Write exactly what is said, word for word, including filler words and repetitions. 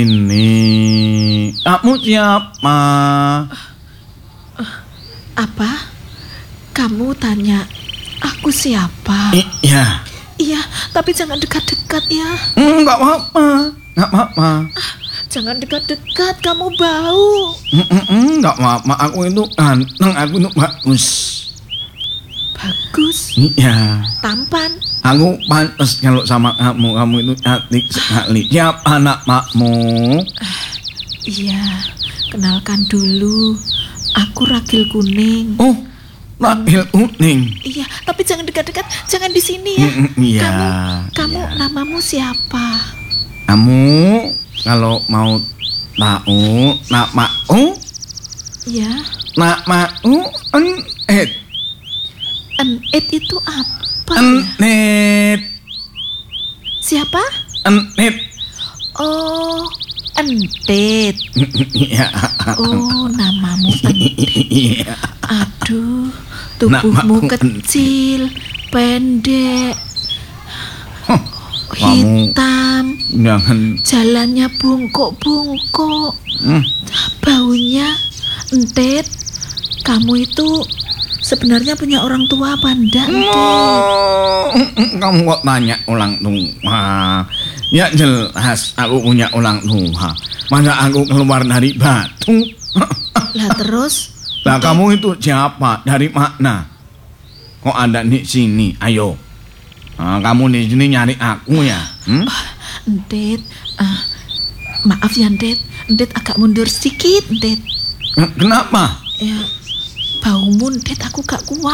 Ini kamu siapa? Apa? Kamu tanya aku siapa? Iya. Iya, tapi jangan dekat-dekat ya. Enggak apa-apa, enggak apa-apa. Ah, jangan dekat-dekat, kamu bau. Enggak apa-apa, aku itu ganteng, aku itu bagus. Bagus. Iya. Tampan. Aku pantas kalau sama kamu, kamu itu cantik sekali. Siapa anak makmu? Iya, kenalkan dulu. Aku Ragil Kuning. Oh, Ragil Kuning. Iya, tapi jangan dekat-dekat, jangan di sini ya. Mm, iya. Kamu, kamu iya. namamu siapa? Kamu kalau mau tahu namaku, Iya. namaku Enet. Enet itu apa? Enet. Siapa? Enet. Oh, Entit. Iya. Oh, namamu Entit. Iya. Aduh, tubuhmu Namaku kecil, pendek, Huh, kamu hitam, jangan. jalannya bungkuk-bungkuk, Hmm. baunya. Entit, kamu itu sebenarnya punya orang tua apa enggak, Entit? Oh, kamu kok tanya ulang tua? Ya jelas aku punya ulang tua. Masa aku keluar dari batu? Lah terus? Lah Entit, kamu itu siapa? Dari mana? Kok ada di sini? Ayo. Ah, kamu di sini nyari aku ya? Hmm? Entit, ah, maaf ya Entit, Entit agak mundur sedikit, Entit. Kenapa? Ya, baumu Entit aku gak kuat.